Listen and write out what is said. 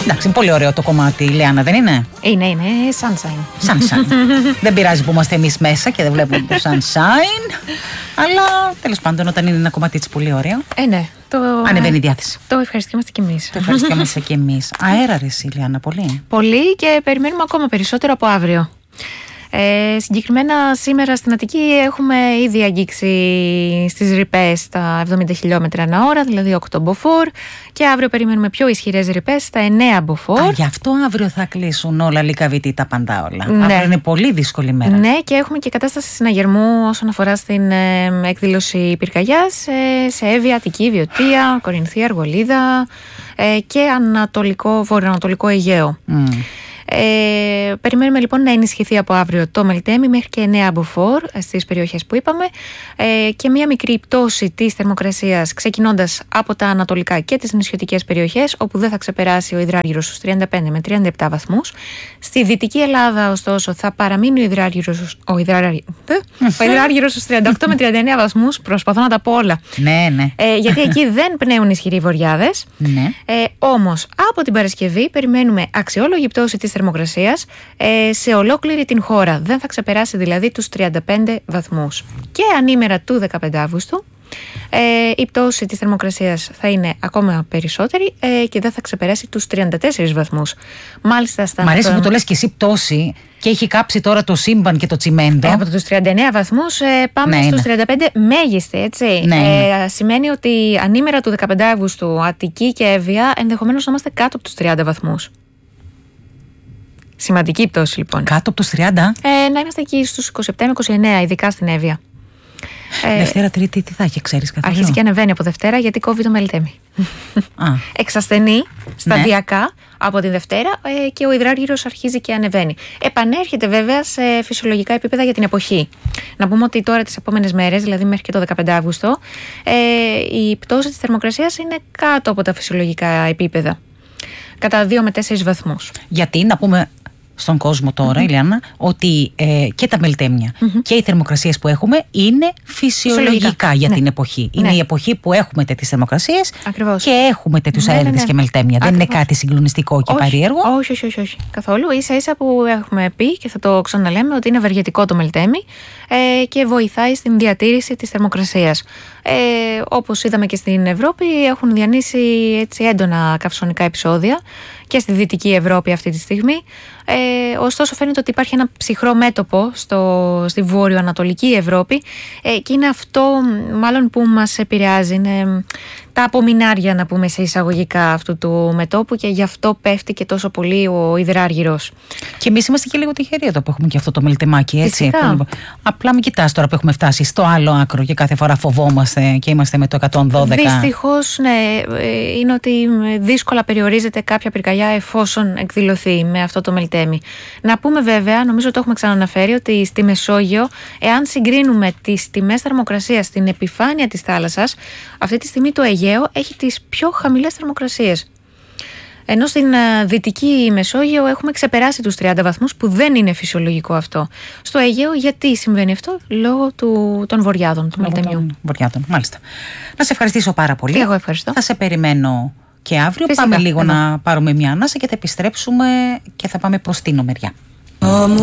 Εντάξει, είναι πολύ ωραίο το κομμάτι, Λιάννα, δεν είναι? Είναι sunshine. Δεν πειράζει που είμαστε εμείς μέσα και δεν βλέπουμε το sunshine. Αλλά τέλος πάντων, όταν είναι ένα κομμάτι έτσι πολύ ωραίο, ναι. Ανεβαίνει η διάθεση. Το ευχαριστούμαστε κι εμείς. Το ευχαριστούμαστε κι εμείς. Αέρα ρε εσύ, Λιάννα, πολύ. Πολύ, και περιμένουμε ακόμα περισσότερο από αύριο. Συγκεκριμένα σήμερα στην Αττική έχουμε ήδη αγγίξει στις ρηπές στα 70 χιλιόμετρα ανά ώρα, δηλαδή 8 μποφόρ, και αύριο περιμένουμε πιο ισχυρές ρηπές στα 9 μποφόρ. Γι' αυτό αύριο θα κλείσουν όλα, λικαβητή, τα παντά όλα. Ναι. Αύριο είναι πολύ δύσκολη μέρα. Ναι, και έχουμε και κατάσταση συναγερμού όσον αφορά στην εκδήλωση πυρκαγιάς σε Εύβοια, Αττική, Βιωτία, Κορινθία, Αργολίδα και βορειοανατολικό Αιγαίο. Περιμένουμε λοιπόν να ενισχυθεί από αύριο το Μελτέμι μέχρι και 9 μποφόρ στις περιοχές που είπαμε, και μια μικρή πτώση της θερμοκρασίας ξεκινώντας από τα ανατολικά και τις νησιωτικές περιοχές, όπου δεν θα ξεπεράσει ο υδράργυρος στους 35 με 37 βαθμούς. Στη Δυτική Ελλάδα ωστόσο θα παραμείνει ο υδράργυρος στους 38 με 39 βαθμούς. Προσπαθώ να τα πω όλα. Ναι. Γιατί εκεί δεν πνέουν ισχυροί βοριάδες. Ναι. Όμως από την Παρασκευή περιμένουμε αξιόλογη πτώση της θερμοκρασίας σε ολόκληρη την χώρα. Δεν θα ξεπεράσει δηλαδή τους 35 βαθμούς. Και ανήμερα του 15 Αύγουστου η πτώση της θερμοκρασίας θα είναι ακόμα περισσότερη και δεν θα ξεπεράσει τους 34 βαθμούς. Μάλιστα Μ' αρέσει που το λες και εσύ πτώση, και έχει κάψει τώρα το σύμπαν και το τσιμέντο. Από τους 39 βαθμούς πάμε στους 35 μέγιστη, έτσι. Ναι. Σημαίνει ότι ανήμερα του 15 Αύγουστου Αττική και Εύβοια ενδεχομένως να είμαστε κάτω από τους 30 βαθμούς. Σημαντική πτώση λοιπόν. Κάτω από τους 30. Να είμαστε εκεί στους 27 με 29, ειδικά στην Εύβοια. Δευτέρα, Τρίτη, τι θα έχει, ξέρεις καθόλου? Αρχίζει και ανεβαίνει από Δευτέρα, γιατί κόβει το Μελτέμι. Εξασθενεί σταδιακά από τη Δευτέρα και ο υδράργυρος αρχίζει και ανεβαίνει. Επανέρχεται βέβαια σε φυσιολογικά επίπεδα για την εποχή. Να πούμε ότι τώρα τις επόμενες μέρες, δηλαδή μέχρι και το 15 Αύγουστο, η πτώση της θερμοκρασίας είναι κάτω από τα φυσιολογικά επίπεδα. Κατά 2 με 4 βαθμούς. Γιατί να πούμε στον κόσμο τώρα, Ηλιάννα, ότι και τα μελτέμια και οι θερμοκρασίες που έχουμε είναι φυσιολογικά για την εποχή. Είναι η εποχή που έχουμε τέτοιες θερμοκρασίες και έχουμε τέτοιους αέριδες και μελτέμια. Δεν είναι κάτι συγκλονιστικό και παρίεργο. Όχι. Καθόλου. Ίσα-ίσα που έχουμε πει και θα το ξαναλέμε ότι είναι ευεργετικό το μελτέμι και βοηθάει στην διατήρηση της θερμοκρασίας. Όπως είδαμε και στην Ευρώπη, έχουν διανύσει έτσι έντονα καυσονικά επεισόδια και στη Δυτική Ευρώπη αυτή τη στιγμή. Ωστόσο φαίνεται ότι υπάρχει ένα ψυχρό μέτωπο στη βόρειο-ανατολική Ευρώπη και είναι αυτό μάλλον που μας επηρεάζει. Είναι τα απομεινάρια, να πούμε σε εισαγωγικά, αυτού του μετώπου, και γι' αυτό πέφτει και τόσο πολύ ο υδράργυρος. Και εμείς είμαστε και λίγο τυχεροί εδώ που έχουμε και αυτό το μελτεμάκι, έτσι. Απλά μην κοιτάς τώρα που έχουμε φτάσει στο άλλο άκρο και κάθε φορά φοβόμαστε και είμαστε με το 112. Δυστυχώς, ναι, είναι ότι δύσκολα περιορίζεται κάποια πυρκαγιά εφόσον εκδηλωθεί με αυτό το μελτέμι. Να πούμε βέβαια, νομίζω το έχουμε ξαναναφέρει, ότι στη Μεσόγειο, εάν συγκρίνουμε τις τιμές θερμοκρασίας στην επιφάνεια της θάλασσας, αυτή τη στιγμή το Αιγαίο έχει τις πιο χαμηλές θερμοκρασίες. Ενώ στην Δυτική Μεσόγειο έχουμε ξεπεράσει τους 30 βαθμούς, που δεν είναι φυσιολογικό αυτό. Στο Αιγαίο γιατί συμβαίνει αυτό? Λόγω των βοριάδων, του μελτεμιού. Βοριάδων, μάλιστα. Να σε ευχαριστήσω πάρα πολύ. Και εγώ ευχαριστώ. Θα σε περιμένω και αύριο. Φυσικά, πάμε λίγο να πάρουμε μια ανάσα και θα επιστρέψουμε και θα πάμε προς την Ομεριά.